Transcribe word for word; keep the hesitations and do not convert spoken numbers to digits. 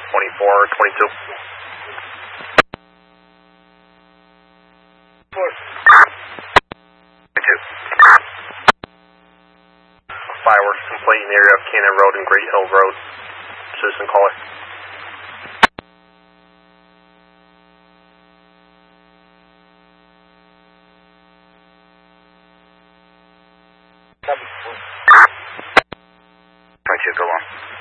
twenty-four, twenty-two. twenty-two. Fireworks complete in the area of Cannon Road and Great Hill Road. Citizen caller. twenty-two, go on.